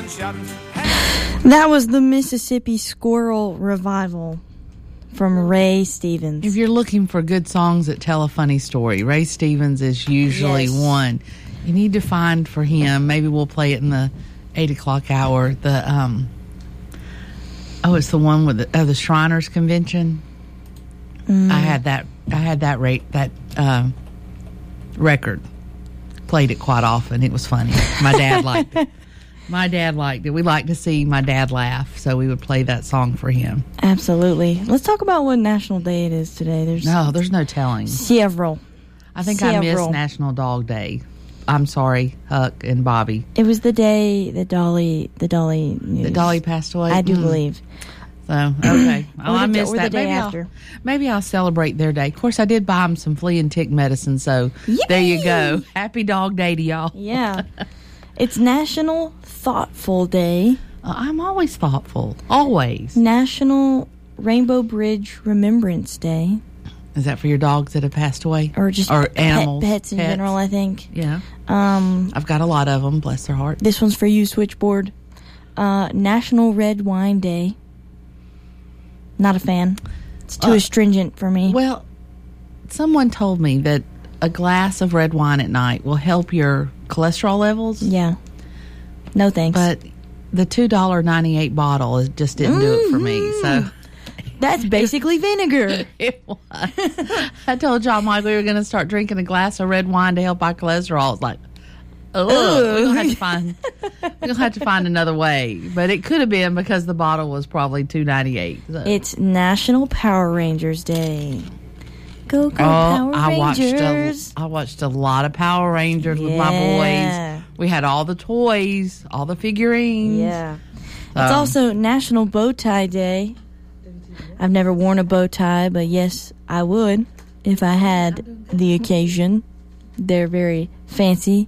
That was the Mississippi Squirrel Revival from Ray Stevens. If you're looking for good songs that tell a funny story, Ray Stevens is usually one. You need to find for him. Maybe we'll play it in the 8 o'clock hour. It's the one with the Shriners Convention. I had that record. Played it quite often. It was funny. My dad liked it. We liked to see my dad laugh, so we would play that song for him. Absolutely. Let's talk about what National Day it is today. There's no telling. Several. I think I missed National Dog Day. I'm sorry, Huck and Bobby. It was the day that Dolly passed away. I do believe. So okay, I missed The that. day after. Maybe I'll celebrate their day. Of course, I did buy them some flea and tick medicine. So There you go. Happy Dog Day to y'all. Yeah, it's National Thoughtful Day. I'm always thoughtful. Always. National Rainbow Bridge Remembrance Day. Is that for your dogs that have passed away? Or just animals? Pets in general, I think. Yeah. I've got a lot of them, bless their heart. This one's for you, Switchboard. National Red Wine Day. Not a fan. It's too astringent for me. Well, someone told me that a glass of red wine at night will help your cholesterol levels. Yeah. No thanks. But the $2.98 bottle just didn't do it for me, so... That's basically vinegar. It was. I told John Mike we were going to start drinking a glass of red wine to help our cholesterol. I was like, we're going to have to find another way. But it could have been because the bottle was probably $2.98. So. It's National Power Rangers Day. Go Power Rangers. I watched a lot of Power Rangers with my boys. We had all the toys, all the figurines. Yeah. It's also National Bow Tie Day. I've never worn a bow tie, but yes, I would if I had the occasion. They're very fancy.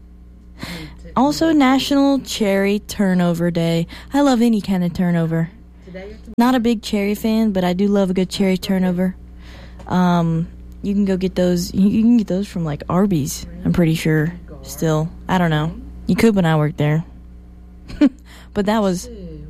Also, National Cherry Turnover Day. I love any kind of turnover. Not a big cherry fan, but I do love a good cherry turnover. You can go get those. You can get those from like Arby's, I'm pretty sure. Still, I don't know. You could when I worked there. But that was